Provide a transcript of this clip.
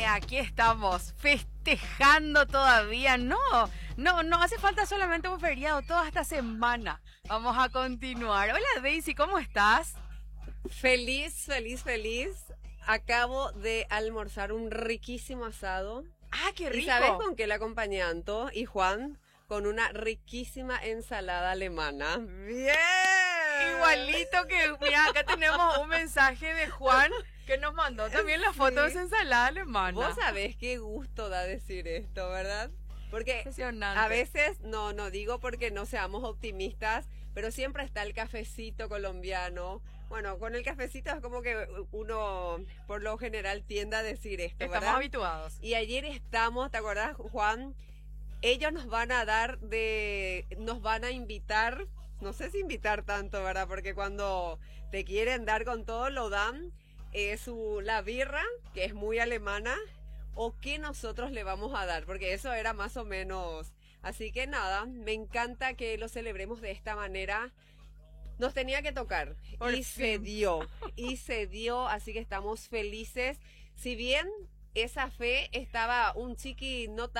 Aquí estamos festejando todavía. No hace falta solamente un feriado, toda esta semana. Vamos a continuar. Hola Daisy, ¿cómo estás? Feliz, feliz, feliz. Acabo de almorzar un riquísimo asado. Ah, qué rico. ¿Y sabes con qué le acompañé a Anto y Juan? Con una riquísima ensalada alemana. Bien. Igualito que, mira, acá tenemos un mensaje de Juan que nos mandó también la foto de esa ensalada alemana. Vos sabés qué gusto da decir esto, ¿verdad? Porque Impresionante. a veces, no digo porque no seamos optimistas, pero siempre está el cafecito colombiano. Bueno, con el cafecito es como que uno por lo general tiende a decir esto, ¿verdad? Estamos habituados. Y ayer estamos, ¿te acordás, Juan? Ellos nos van a invitar, no sé si invitar tanto, ¿verdad? Porque cuando te quieren dar con todo lo dan, la birra, que es muy alemana, o qué nosotros le vamos a dar, porque eso era más o menos. Así que nada, me encanta que lo celebremos de esta manera. Nos tenía que tocar y se dio, así que estamos felices. Si bien esa fe estaba un chiqui no